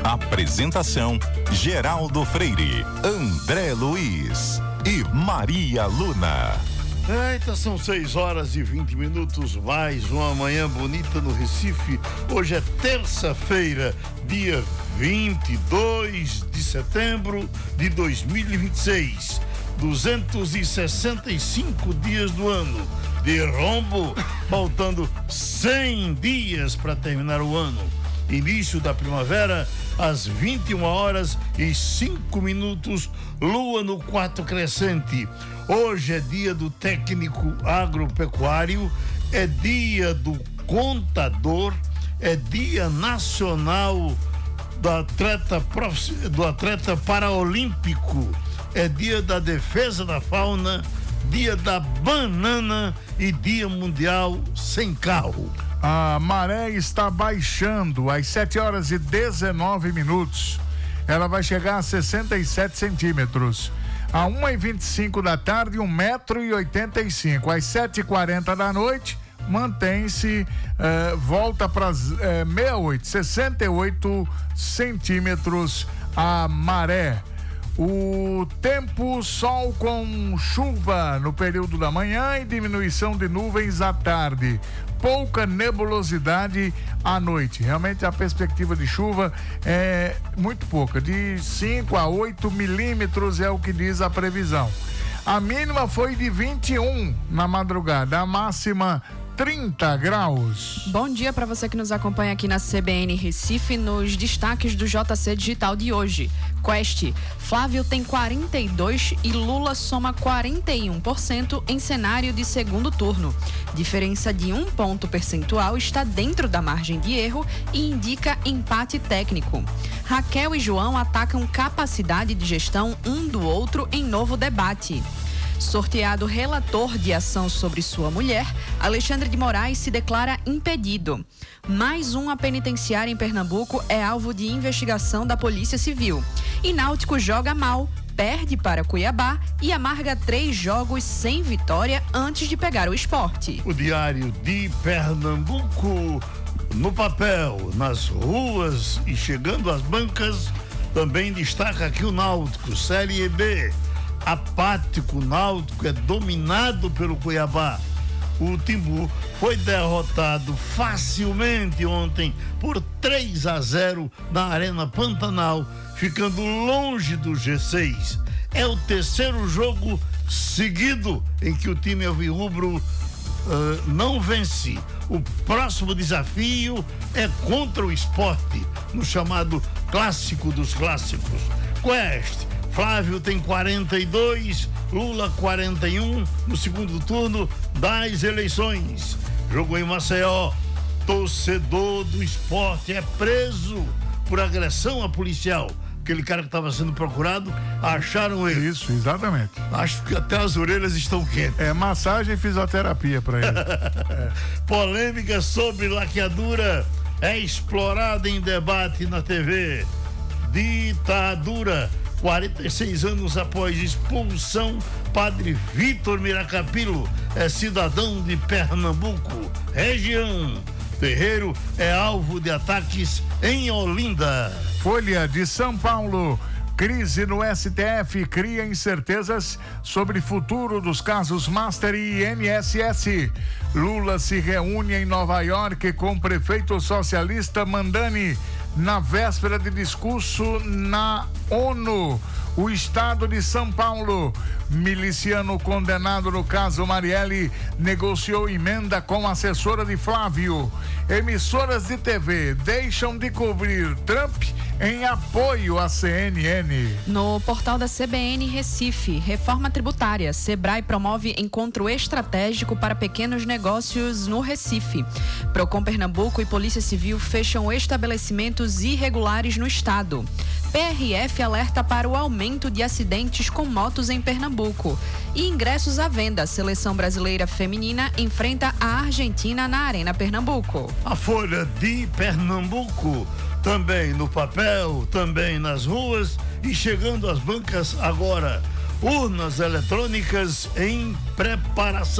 Apresentação: Geraldo Freire, André Luiz e Maria Luna. Eita, são 6h20, mais uma manhã bonita no Recife. Hoje é terça-feira, dia 22 de setembro de 2026. 265 dias do ano de rombo, faltando 100 dias para terminar o ano. Início da primavera, às 21h05, lua no quarto crescente. Hoje é dia do técnico agropecuário, é dia do contador, é dia nacional do atleta paraolímpico, é dia da defesa da fauna, dia da banana e dia mundial sem carro. A maré está baixando às 7h19. Ela vai chegar a 67 centímetros. A 1h25 da tarde, 1,85 m. Às 7h40 da noite, mantém-se, volta para 68 centímetros a maré. O tempo, sol com chuva no período da manhã e diminuição de nuvens à tarde. Pouca nebulosidade à noite. Realmente a perspectiva de chuva é muito pouca, de 5 a 8 milímetros é o que diz a previsão. A mínima foi de 21 na madrugada, a máxima 30 graus. Bom dia para você que nos acompanha aqui na CBN Recife, nos destaques do JC Digital de hoje. Quest: Flávio tem 42 e Lula soma 41% em cenário de segundo turno. Diferença de 1 ponto percentual está dentro da margem de erro e indica empate técnico. Raquel e João atacam capacidade de gestão um do outro em novo debate. Sorteado relator de ação sobre sua mulher, Alexandre de Moraes se declara impedido. Mais uma penitenciária em Pernambuco é alvo de investigação da Polícia Civil. E Náutico joga mal, perde para Cuiabá e amarga 3 jogos sem vitória antes de pegar o Sport. O Diário de Pernambuco, no papel, nas ruas e chegando às bancas, também destaca aqui o Náutico, Série B. Apático, Náutico é dominado pelo Cuiabá. O Timbu foi derrotado facilmente ontem por 3-0 na Arena Pantanal, ficando longe do G6. É o terceiro jogo seguido em que o time alvirrubro não vence. O próximo desafio é contra o Sport, no chamado Clássico dos Clássicos. Quest: Flávio tem 42, Lula 41 no segundo turno das eleições. Jogo em Maceió, torcedor do Sport é preso por agressão a policial. Aquele cara que estava sendo procurado, acharam ele. Isso, exatamente. Acho que até as orelhas estão quentes. É massagem e fisioterapia para ele. Polêmica sobre laqueadura é explorada em debate na TV. Ditadura: 46 anos após expulsão, Padre Vitor Miracapilo é cidadão de Pernambuco, região. Terreiro é alvo de ataques em Olinda. Folha de São Paulo: crise no STF cria incertezas sobre futuro dos casos Master e INSS. Lula se reúne em Nova York com o prefeito socialista Mandani na véspera de discurso na ONU. O estado de São Paulo: miliciano condenado no caso Marielle negociou emenda com assessora de Flávio. Emissoras de TV deixam de cobrir Trump em apoio à CNN. No portal da CBN Recife: reforma tributária. Sebrae promove encontro estratégico para pequenos negócios no Recife. Procon Pernambuco e Polícia Civil fecham estabelecimentos irregulares no estado. PRF alerta para o aumento de acidentes com motos em Pernambuco. E ingressos à venda: seleção brasileira feminina enfrenta a Argentina na Arena Pernambuco. A Folha de Pernambuco, também no papel, também nas ruas e chegando às bancas agora. Urnas eletrônicas em preparação.